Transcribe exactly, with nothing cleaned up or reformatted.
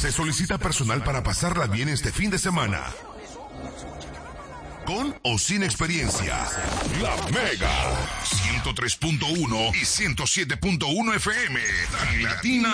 Se solicita personal para pasarla bien este fin de semana. Con o sin experiencia. La Mega ciento tres punto uno y ciento siete punto uno F M. Tan Latina